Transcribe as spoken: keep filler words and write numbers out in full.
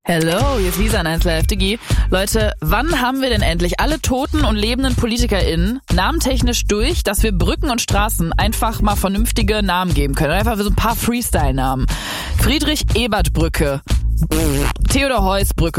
Hello, hier ist Lisa in eins Live Digi. Leute, wann haben wir denn endlich alle toten und lebenden PolitikerInnen namentechnisch durch, dass wir Brücken und Straßen einfach mal vernünftige Namen geben können? Einfach so ein paar Freestyle-Namen. Friedrich-Ebert-Brücke. Theodor-Heuss-Brücke.